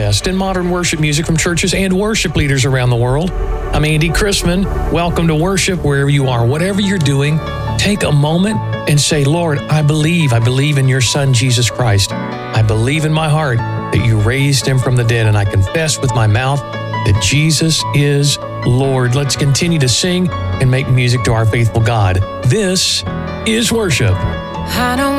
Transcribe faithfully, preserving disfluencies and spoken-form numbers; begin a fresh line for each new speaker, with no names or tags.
best in modern worship music from churches and worship leaders around the world. I'm Andy Chrisman. Welcome to worship wherever you are. Whatever you're doing, take a moment and say, Lord, I believe. I believe in your Son, Jesus Christ. I believe in my heart that you raised him from the dead, and I confess with my mouth that Jesus is Lord. Let's continue to sing and make music to our faithful God. This is worship.
I don't